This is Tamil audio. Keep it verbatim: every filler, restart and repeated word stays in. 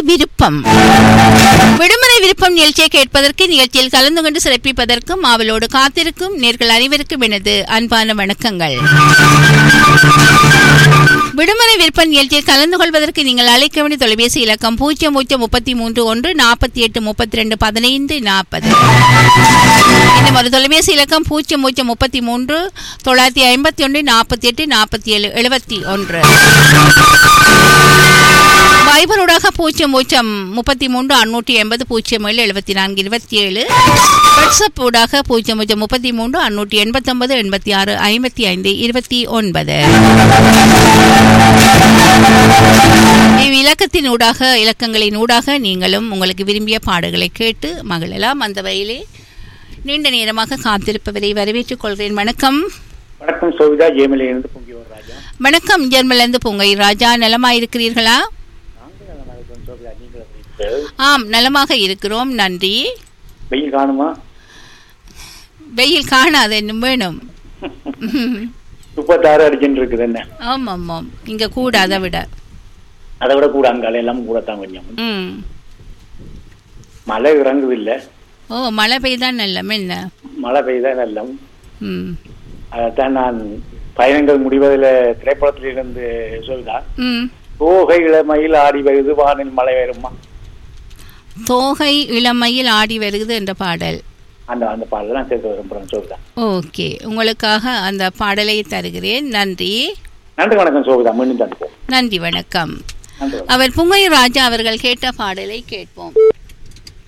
விருப்பம். விடுமுறை விருப்பம் நிகழ்ச்சியை கேட்பதற்கு, நிகழ்ச்சியில் கலந்து கொண்டு சிறப்பிப்பதற்கும் ஆவலோடு காத்திருக்கும் நேர்கள் அனைவருக்கும் எனது அன்பான வணக்கங்கள். விடுமுறை விருப்பம் நிகழ்ச்சியில் கலந்து கொள்வதற்கு நீங்கள் அழைக்க வேண்டிய தொலைபேசி இலக்கம் பூஜ்ஜியம் பூஜ்ஜியம் முப்பத்தி மூன்று ஒன்று நாற்பத்தி எட்டு முப்பத்தி ரெண்டு பதினைந்து நாற்பது. இன்னும் ஒரு தொலைபேசி இலக்கம் பூஜ்ஜியம் பூஜ்ஜியம் முப்பத்தி மூன்று தொள்ளாயிரத்தி ஐம்பத்தி ஒன்று நாற்பத்தி எட்டு நாற்பத்தி ஏழு எழுபத்தி ஒன்று. வைபரோடாக பூஜ்ஜியம் பூஜ்ஜியம் முப்பத்தி மூன்று அறுநூற்றி எண்பது பூஜ்ஜியம் ஏழு எழுபத்தி நான்கு இருபத்தி ஏழு. வாட்ஸ்அப் ஊடாக பூஜ்ஜியம் பூஜ்ஜியம் முப்பத்தி மூன்று அறுநூற்றி எண்பத்தி ஒன்பது எண்பத்தி ஆறு ஐம்பத்தி ஐந்து இருபத்தி ஒன்பது. இவ்விலக்கத்தின் ஊடாக இலக்கங்களின் ஊடாக நீங்களும் உங்களுக்கு விரும்பிய பாடல்களை கேட்டு மகளெல்லாம். அந்த வகையிலே நீண்ட நேரமாக காத்திருப்பவரை வரவேற்றுக் கொள்கிறேன். வணக்கம். வணக்கம் சோவிதா, ஜெயமலிருந்து பொங்கியோர் ராஜா. வணக்கம் ஜெர்மலிருந்து பொங்கை ராஜா. நலமாயிருக்கிறீர்களா? ஆம், நலமாக இருக்கிறோம், நன்றி. வெயில் காணுமா? வெயில் காணாது, இன்னும் வேணும். முப்பத்தாறு அடிச்சுட்டு இருக்குது என்ன? ஆமாம் ஆமாம், இங்க கூட அதை விட அதை விட கூட அங்கால எல்லாம் கூடத்தான் கொஞ்சம். ம், மழை இறங்குது இல்ல. ஓ, மழை பெய்தான் நல்ல என்ன? மழை பெய்தான் நல்ல. ம், அதான் நான் பயணங்கள் முடிவதில் திரைப்படத்திலிருந்து சொல்லுதா, ம், தோகை இளமையில் ஆடி வருது வானில் மழை வருமா, தோகை இளமையில் ஆடி வருகிறது என்ற பாடல். அந்த அந்த பாடலாம் சேர்த்து வரும் சொல்லுதா. ஓகே, உங்களுக்காக அந்த பாடலை தருகிறேன். நன்றி. நன்றி, வணக்கம் சோபிதா. மீண்டும் தந்துப்போம். நன்றி, வணக்கம். அவர் புங்கை ராஜா அவர்கள் கேட்ட பாடலை கேட்போம்.